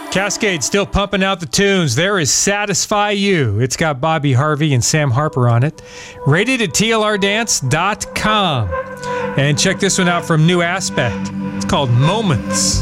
Cascade still pumping out the tunes. There is Satisfy You. It's got Bobby Harvey and Sam Harper on it. Rated at tlrdance.com. And check this one out from New Aspect. It's called Moments.